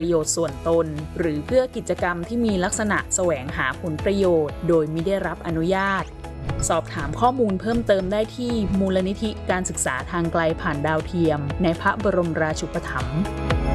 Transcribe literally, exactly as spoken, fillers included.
ประโยชน์ส่วนตนหรือเพื่อกิจกรรมที่มีลักษณะแสวงหาผลประโยชน์โดยไม่ได้รับอนุญาตสอบถามข้อมูลเพิ่มเติมได้ที่มูลนิธิการศึกษาทางไกลผ่านดาวเทียมในพระบรมราชูปถัมภ์